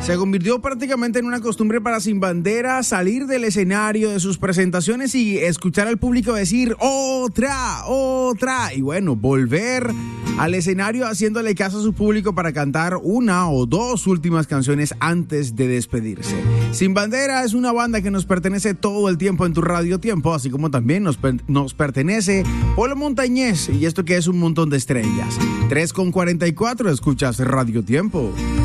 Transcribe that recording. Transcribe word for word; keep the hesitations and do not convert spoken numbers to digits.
Se convirtió prácticamente en una costumbre para Sin Bandera salir del escenario de sus presentaciones y escuchar al público decir otra, otra, y bueno, volver al escenario haciéndole caso a su público para cantar una o dos últimas canciones antes de despedirse. Sin Bandera es una banda que nos pertenece todo el tiempo en tu Radio Tiempo, así como también nos, per- nos pertenece Polo Montañés, y esto que es un montón de estrellas. tres con cuarenta y cuatro, escuchas Radio Tiempo.